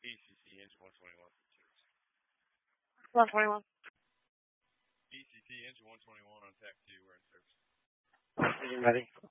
ECC engine 121. 121. ECC engine 121 on TAC 2. We're in service. You ready?